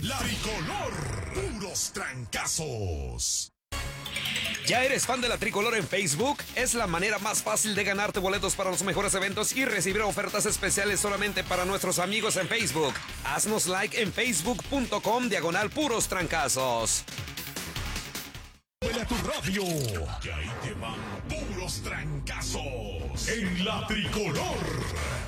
La Tricolor, puros trancazos. ¿Ya eres fan de la Tricolor en Facebook? Es la manera más fácil de ganarte boletos para los mejores eventos y recibir ofertas especiales solamente para nuestros amigos en Facebook. Haznos like en facebook.com/puros trancazos. Súbele a tu radio, que ahí te van puros trancazos en La Tricolor.